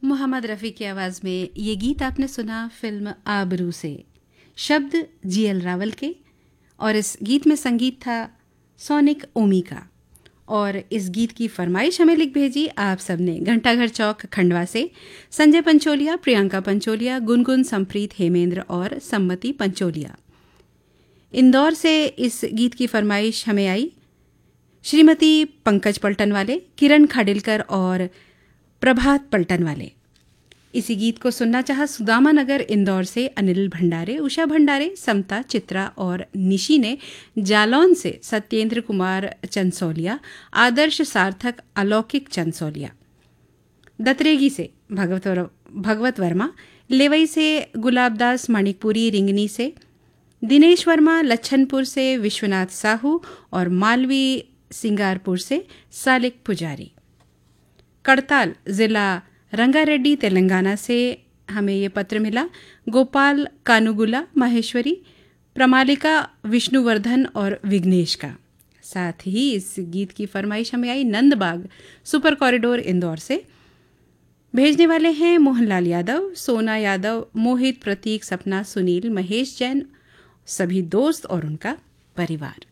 मोहम्मद रफ़ी की आवाज़ में ये गीत आपने सुना फिल्म आबरू से। शब्द जीएल रावल के और इस गीत में संगीत था सोनिक ओमी का। और इस गीत की फरमाइश हमें लिख भेजी आप सबने घंटाघर चौक खंडवा से संजय पंचोलिया, प्रियंका पंचोलिया, गुनगुन, संप्रीत, हेमेंद्र और सम्मति पंचोलिया। इंदौर से इस गीत की फरमाइश हमें आई श्रीमती पंकज पलटन वाले, किरण खाडिलकर और प्रभात पलटन वाले। इसी गीत को सुनना चाहा सुदामा नगर इंदौर से अनिल भंडारे, उषा भंडारे, समता, चित्रा और निशी ने। जालौन से सत्येंद्र कुमार चंसोलिया, आदर्श सार्थक, अलौकिक चंसोलिया। दतरेगी से भगवत वर्मा, लेवई से गुलाबदास माणिकपुरी, रिंगनी से दिनेश वर्मा, लच्छनपुर से विश्वनाथ साहू और मालवी सिंगारपुर से सालिक पुजारी। कड़ताल जिला रंगारेड्डी तेलंगाना से हमें ये पत्र मिला गोपाल कानुगुला, माहेश्वरी, प्रमालिका, विष्णुवर्धन और विघ्नेश का। साथ ही इस गीत की फरमाइश हमें आई नंदबाग सुपर कॉरिडोर इंदौर से। भेजने वाले हैं मोहनलाल यादव, सोना यादव, मोहित, प्रतीक, सपना, सुनील, महेश जैन, सभी दोस्त और उनका परिवार।